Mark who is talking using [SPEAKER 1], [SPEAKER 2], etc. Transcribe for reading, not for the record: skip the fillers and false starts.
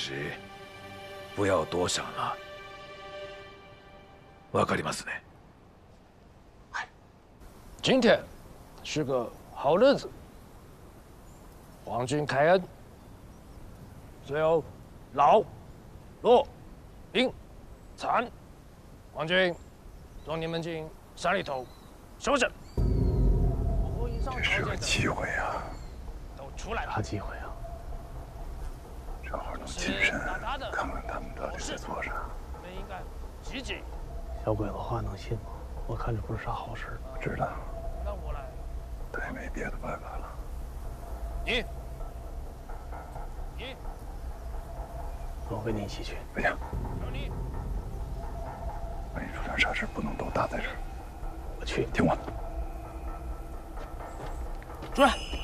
[SPEAKER 1] 时，不要多想了。わかりますね。
[SPEAKER 2] 今天是个好日子，皇军开恩。随后，老、骆、兵、残，皇军让你们进山里头休整。
[SPEAKER 3] 这是个机会啊！
[SPEAKER 2] 都出来了。
[SPEAKER 4] 啥机会啊？
[SPEAKER 3] 正好能近身看看他们到底在做啥。
[SPEAKER 2] 你们应该积极。
[SPEAKER 4] 小鬼子话能信吗？我看这不是啥好事。
[SPEAKER 3] 我知道，
[SPEAKER 2] 让我来。
[SPEAKER 3] 但也没别的办法了。
[SPEAKER 2] 你，
[SPEAKER 4] 我跟你一起去。
[SPEAKER 3] 不行，
[SPEAKER 2] 让你。
[SPEAKER 3] 万一出点啥事，不能都打在这儿。
[SPEAKER 4] 我去。
[SPEAKER 3] 听我的。
[SPEAKER 2] 出来。